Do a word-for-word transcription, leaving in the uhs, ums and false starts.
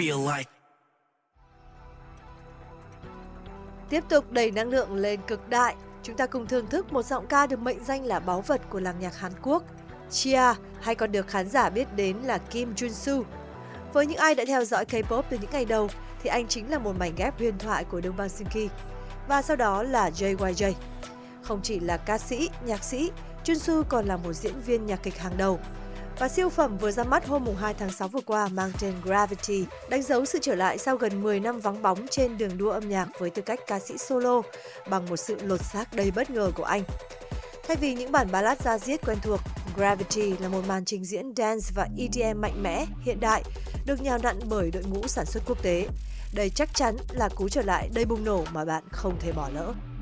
feel like. Tiếp tục đẩy năng lượng lên cực đại, chúng ta cùng thưởng thức một giọng ca được mệnh danh là báu vật của làng nhạc Hàn Quốc, Chia, hay còn được khán giả biết đến là Kim Jun-soo. Với những ai đã theo dõi K-pop từ những ngày đầu, thì anh chính là một mảnh ghép huyền thoại của Đông Bang Seunki, và sau đó là gi i gi. Không chỉ là ca sĩ, nhạc sĩ, Jun-soo còn là một diễn viên nhạc kịch hàng đầu. Và siêu phẩm vừa ra mắt hôm hai tháng sáu vừa qua mang tên Gravity đánh dấu sự trở lại sau gần mười năm vắng bóng trên đường đua âm nhạc với tư cách ca sĩ solo bằng một sự lột xác đầy bất ngờ của anh. Thay vì những bản ballad da diết quen thuộc, Gravity là một màn trình diễn dance và e đê em mạnh mẽ, hiện đại, được nhào nặn bởi đội ngũ sản xuất quốc tế. Đây chắc chắn là cú trở lại đầy bùng nổ mà bạn không thể bỏ lỡ.